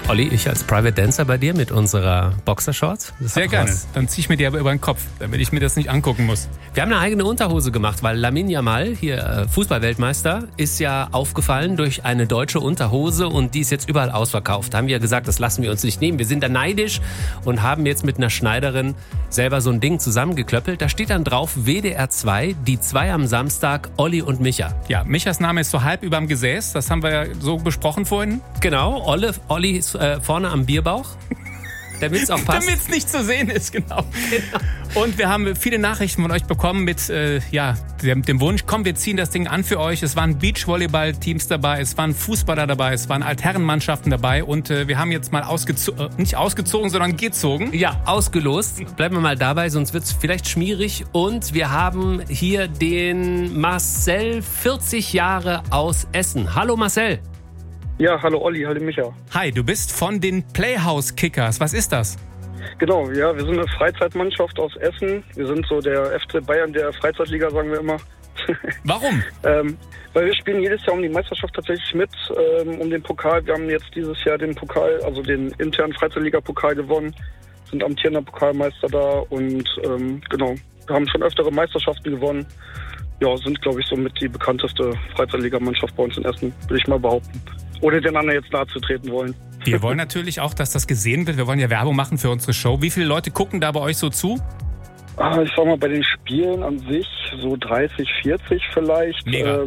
Olli, ich als Private Dancer bei dir mit unserer Boxershorts. Sehr gerne. Dann ziehe ich mir die aber über den Kopf, damit ich mir das nicht angucken muss. Wir haben eine eigene Unterhose gemacht, weil Lamine Yamal, hier Fußballweltmeister, ist ja aufgefallen durch eine deutsche Unterhose und die ist jetzt überall ausverkauft. Da haben wir gesagt, das lassen wir uns nicht nehmen. Wir sind da neidisch und haben jetzt mit einer Schneiderin selber so ein Ding zusammengeklöppelt. Da steht dann drauf WDR 2, die 2 am Samstag, Olli und Micha. Ja, Michas Name ist so halb überm Gesäß, das haben wir ja so besprochen vorhin. Genau, Olli ist vorne am Bierbauch. Damit es auch passt. Damit es nicht zu sehen ist, genau. Und wir haben viele Nachrichten von euch bekommen mit dem Wunsch, komm, wir ziehen das Ding an für euch. Es waren Beachvolleyball-Teams dabei, es waren Fußballer dabei, es waren Altherrenmannschaften dabei und wir haben jetzt mal nicht ausgezogen, sondern gezogen. Ja, ausgelost. Bleiben wir mal dabei, sonst wird es vielleicht schmierig. Und wir haben hier den Marcel, 40 Jahre aus Essen. Hallo Marcel. Ja, hallo Olli, hallo Micha. Hi, du bist von den Playhouse Kickers. Was ist das? Genau, ja, wir sind eine Freizeitmannschaft aus Essen. Wir sind so der FC Bayern der Freizeitliga, sagen wir immer. Warum? Weil wir spielen jedes Jahr um die Meisterschaft tatsächlich mit, um den Pokal. Wir haben jetzt dieses Jahr den Pokal, also den internen Freizeitliga-Pokal gewonnen, sind amtierender Pokalmeister da und genau, wir haben schon öftere Meisterschaften gewonnen. Ja, sind, glaube ich, somit die bekannteste Freizeitligamannschaft bei uns in Essen, würde ich mal behaupten. Ohne den anderen jetzt nahe zu treten wollen. Wir wollen natürlich auch, dass das gesehen wird. Wir wollen ja Werbung machen für unsere Show. Wie viele Leute gucken da bei euch so zu? Ich sag mal, bei den Spielen an sich so 30, 40 vielleicht. Mega.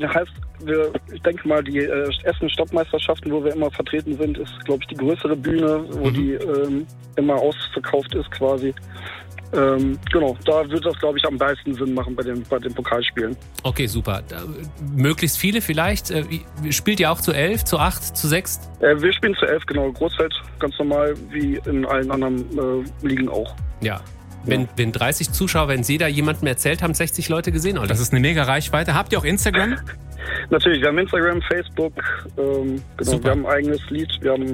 Ich denke mal, die Essen-Stadtmeisterschaften, wo wir immer vertreten sind, ist, glaube ich, die größere Bühne, wo die immer ausverkauft ist quasi. Genau, da wird das, glaube ich, am meisten Sinn machen bei den Pokalspielen. Okay, super. Möglichst viele vielleicht. Spielt ihr auch zu 11, zu 8, zu 6? Wir spielen zu 11, genau. Großfeld, ganz normal, wie in allen anderen Ligen auch. Ja. Wenn 30 Zuschauer, wenn Sie da jemandem erzählt haben, 60 Leute gesehen, oder? Das ist eine mega Reichweite. Habt ihr auch Instagram? Natürlich, wir haben Instagram, Facebook. Genau, super. Wir haben ein eigenes Lied. Wir haben,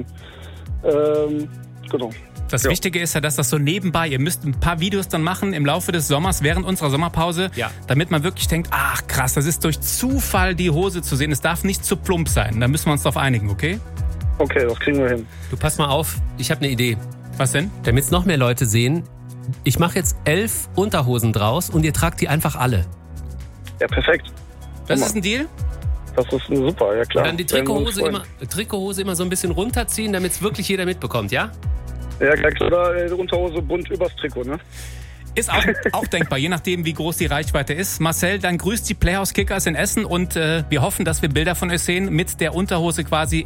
genau. Das Wichtige ist ja, dass das so nebenbei, ihr müsst ein paar Videos dann machen im Laufe des Sommers, während unserer Sommerpause, damit man wirklich denkt, ach krass, das ist durch Zufall die Hose zu sehen. Es darf nicht zu plump sein. Da müssen wir uns drauf einigen, okay? Okay, das kriegen wir hin. Du, pass mal auf, ich habe eine Idee. Was denn? Damit es noch mehr Leute sehen, ich mache jetzt 11 Unterhosen draus und ihr tragt die einfach alle. Ja, perfekt. Das ist ein Deal? Das ist super, ja klar. Und dann die Trikothose immer so ein bisschen runterziehen, damit es wirklich jeder mitbekommt, ja? Ja, gleich oder Unterhose bunt übers Trikot, ne? Ist auch denkbar, je nachdem, wie groß die Reichweite ist. Marcel, dann grüßt die Playhouse Kickers in Essen und wir hoffen, dass wir Bilder von euch sehen mit der Unterhose quasi